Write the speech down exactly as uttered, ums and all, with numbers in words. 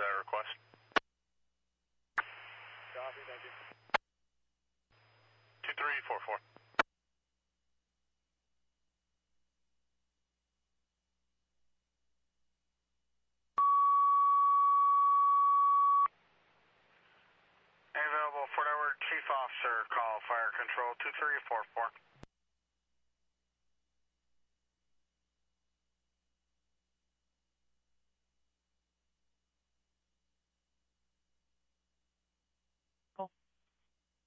uh, request. Copy, thank you. two three four four. Available Fort Edward Chief Officer, call Fire Control two three four four.